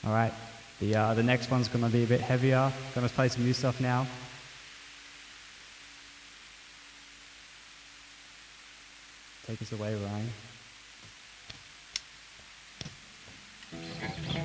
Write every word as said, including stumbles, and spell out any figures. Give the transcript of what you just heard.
All right. The, uh, the next one's going to be a bit heavier. Going to play some new stuff now. Take us away, Ryan.